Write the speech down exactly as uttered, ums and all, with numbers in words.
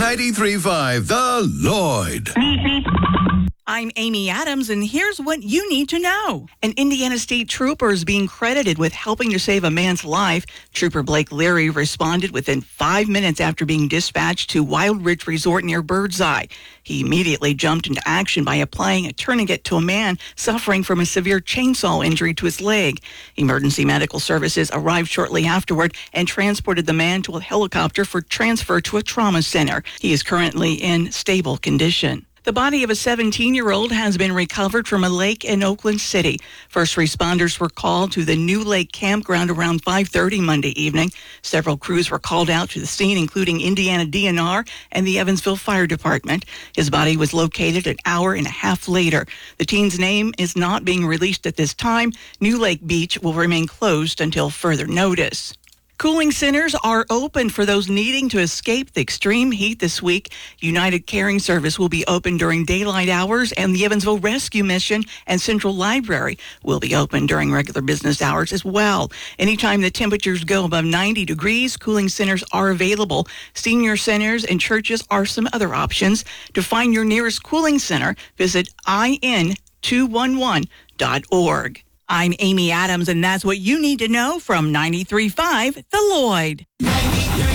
ninety-three point five The Lloyd. I'm Amy Adams, and here's what you need to know. An Indiana State Trooper is being credited with helping to save a man's life. Trooper Blake Leary responded within five minutes after being dispatched to Wild Ridge Resort near Birdseye. He immediately jumped into action by applying a tourniquet to a man suffering from a severe chainsaw injury to his leg. Emergency medical services arrived shortly afterward and transported the man to a helicopter for transfer to a trauma center. He is currently in stable condition. The body of a seventeen-year-old has been recovered from a lake in Oakland City. First responders were called to the New Lake campground around five thirty Monday evening. Several crews were called out to the scene, including Indiana D N R and the Evansville Fire Department. His body was located an hour and a half later. The teen's name is not being released at this time. New Lake Beach will remain closed until further notice. Cooling centers are open for those needing to escape the extreme heat this week. United Caring Service will be open during daylight hours, and the Evansville Rescue Mission and Central Library will be open during regular business hours as well. Anytime the temperatures go above ninety degrees, cooling centers are available. Senior centers and churches are some other options. To find your nearest cooling center, visit I N two one one dot org. I'm Amy Adams, and that's what you need to know from ninety-three point five The Lloyd.